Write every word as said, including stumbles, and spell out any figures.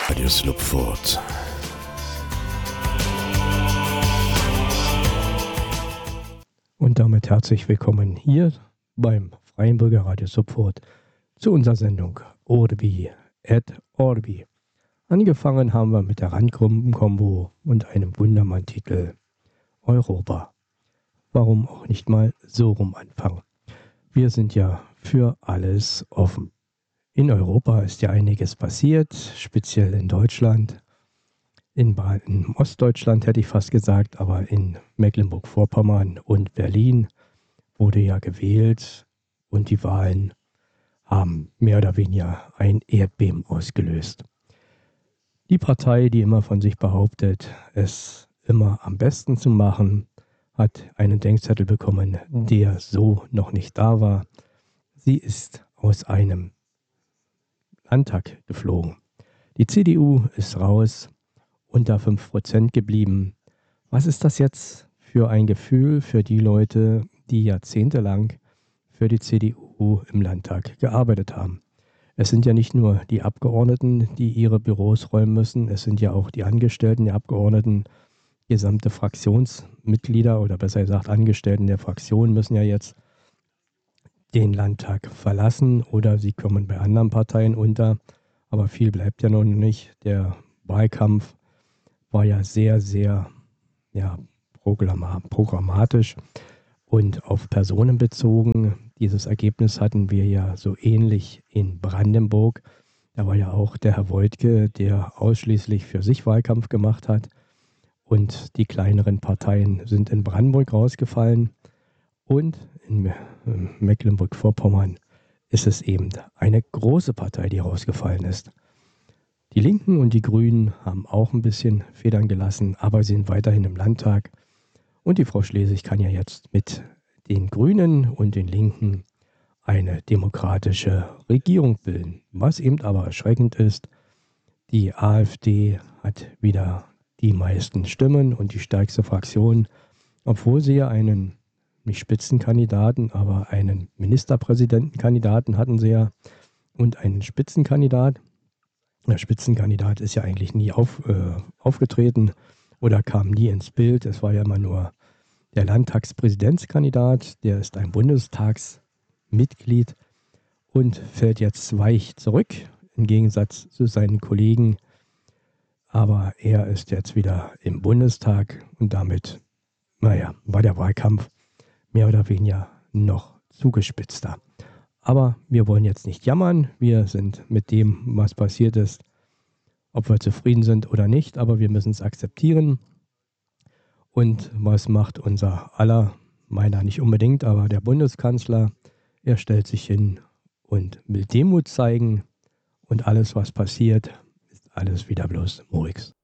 Radio Slupfort. Und damit herzlich willkommen hier beim Freien Bürger Radio Slupfort zu unserer Sendung Orbi et Orbi. Angefangen haben wir mit der Randgruppenkombo und einem Wundermann-Titel Europa. Warum auch nicht mal so rum anfangen? Wir sind ja für alles offen. In Europa ist ja einiges passiert, speziell in Deutschland. In, in Ostdeutschland hätte ich fast gesagt, aber in Mecklenburg-Vorpommern und Berlin wurde ja gewählt und die Wahlen haben mehr oder weniger ein Erdbeben ausgelöst. Die Partei, die immer von sich behauptet, es immer am besten zu machen, hat einen Denkzettel bekommen, der so noch nicht da war. Sie ist aus einem Landtag geflogen. Die C D U ist raus, unter fünf Prozent geblieben. Was ist das jetzt für ein Gefühl für die Leute, die jahrzehntelang für die C D U im Landtag gearbeitet haben? Es sind ja nicht nur die Abgeordneten, die ihre Büros räumen müssen, es sind ja auch die Angestellten der Abgeordneten, gesamte Fraktionsmitglieder oder besser gesagt Angestellten der Fraktion müssen ja jetzt den Landtag verlassen oder sie kommen bei anderen Parteien unter. Aber viel bleibt ja noch nicht. Der Wahlkampf war ja sehr, sehr ja, programmatisch und auf Personen bezogen. Dieses Ergebnis hatten wir ja so ähnlich in Brandenburg. Da war ja auch der Herr Woidke, der ausschließlich für sich Wahlkampf gemacht hat. Und die kleineren Parteien sind in Brandenburg rausgefallen. Und in Mecklenburg-Vorpommern ist es eben eine große Partei, die rausgefallen ist. Die Linken und die Grünen haben auch ein bisschen Federn gelassen, aber sind weiterhin im Landtag. Und die Frau Schlesig kann ja jetzt mit den Grünen und den Linken eine demokratische Regierung bilden. Was eben aber erschreckend ist, die AfD hat wieder die meisten Stimmen und die stärkste Fraktion, obwohl sie ja einen nicht Spitzenkandidaten, aber einen Ministerpräsidentenkandidaten hatten sie ja und einen Spitzenkandidat. Der Spitzenkandidat ist ja eigentlich nie auf, äh, aufgetreten oder kam nie ins Bild. Es war ja immer nur der Landtagspräsidentskandidat, der ist ein Bundestagsmitglied und fällt jetzt weich zurück, im Gegensatz zu seinen Kollegen. Aber er ist jetzt wieder im Bundestag und damit, naja, war der Wahlkampf mehr oder weniger noch zugespitzter. Aber wir wollen jetzt nicht jammern. Wir sind mit dem, was passiert ist, ob wir zufrieden sind oder nicht, aber wir müssen es akzeptieren. Und was macht unser aller, meiner nicht unbedingt, aber der Bundeskanzler? Er stellt sich hin und will Demut zeigen und alles, was passiert, ist alles wieder bloß Murks.